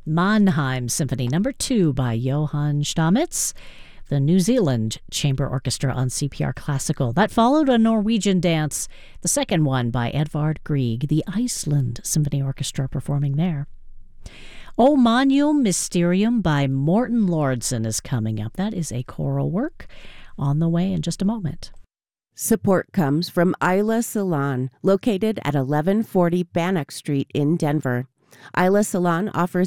Mannheim Symphony No. 2 by Johann Stamitz, the New Zealand Chamber Orchestra on CPR Classical. That followed a Norwegian dance, the second one by Edvard Grieg, the Iceland Symphony Orchestra performing there. O Magnum Mysterium by Morten Lordson is coming up. That is a choral work on the way in just a moment. Support comes from Isla Salon, located at 1140 Bannock Street in Denver. Isla Salon offers